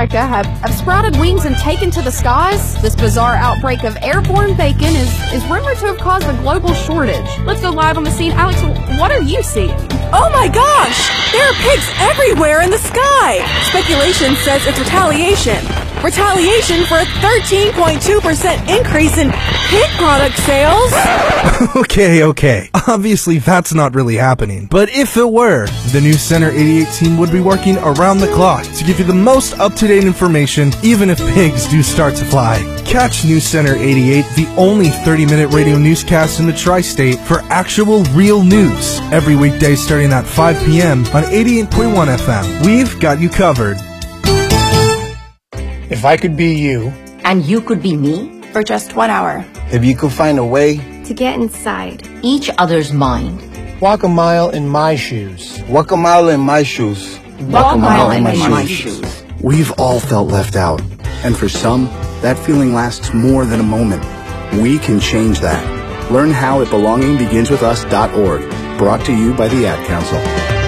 America have sprouted wings and taken to the skies? This bizarre outbreak of airborne bacon is rumored to have caused a global shortage. Let's go live on the scene. Alex, what are you seeing? Oh my gosh! There are pigs everywhere in the sky! Speculation says it's retaliation. Retaliation for a 13.2% increase in pig product sales? Okay. Obviously that's not really happening. But if it were, the News Center 88 team would be working around the clock to give you the most up-to-date information, even if pigs do start to fly. Catch News Center 88, the only 30-minute radio newscast in the tri-state for actual real news. Every weekday starting at 5 p.m. on 88.1 FM. We've got you covered. If I could be you, and you could be me, For just 1 hour. If you could find a way to get inside each other's mind. Walk a mile in my shoes. Walk a mile in my shoes. Walk a mile in my shoes. We've all felt left out, and for some, that feeling lasts more than a moment. We can change that. Learn how at belongingbeginswithus.org. Brought to you by the Ad Council.